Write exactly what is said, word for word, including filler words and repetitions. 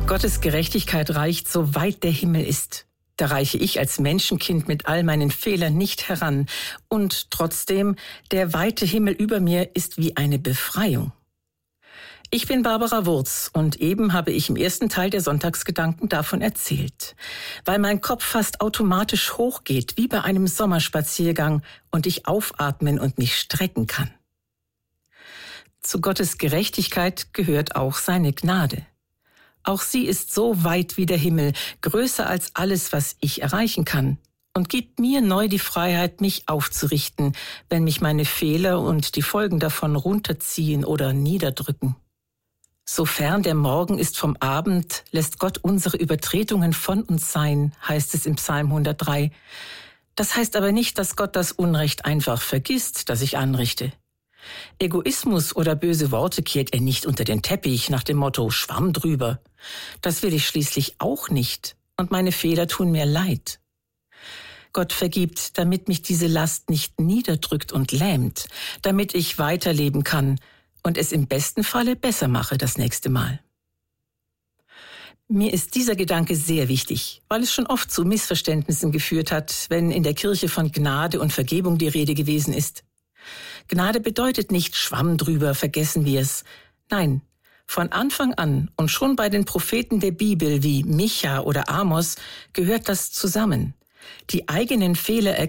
Gottes Gerechtigkeit reicht, so weit der Himmel ist. Da reiche ich als Menschenkind mit all meinen Fehlern nicht heran. Und trotzdem, der weite Himmel über mir ist wie eine Befreiung. Ich bin Barbara Wurz und eben habe ich im ersten Teil der Sonntagsgedanken davon erzählt. Weil mein Kopf fast automatisch hochgeht, wie bei einem Sommerspaziergang, und ich aufatmen und mich strecken kann. Zu Gottes Gerechtigkeit gehört auch seine Gnade. Auch sie ist so weit wie der Himmel, größer als alles, was ich erreichen kann, und gibt mir neu die Freiheit, mich aufzurichten, wenn mich meine Fehler und die Folgen davon runterziehen oder niederdrücken. So fern der Morgen ist vom Abend, lässt Gott unsere Übertretungen von uns sein, heißt es im Psalm hundertdrei. Das heißt aber nicht, dass Gott das Unrecht einfach vergisst, das ich anrichte. Egoismus oder böse Worte kehrt er nicht unter den Teppich nach dem Motto Schwamm drüber. Das will ich schließlich auch nicht, und meine Fehler tun mir leid. Gott vergibt, damit mich diese Last nicht niederdrückt und lähmt, damit ich weiterleben kann und es im besten Falle besser mache das nächste Mal. Mir ist dieser Gedanke sehr wichtig, weil es schon oft zu Missverständnissen geführt hat, wenn in der Kirche von Gnade und Vergebung die Rede gewesen ist. Gnade bedeutet nicht Schwamm drüber, vergessen wir es. Nein, von Anfang an und schon bei den Propheten der Bibel wie Micha oder Amos gehört das zusammen. Die eigenen Fehler erkennen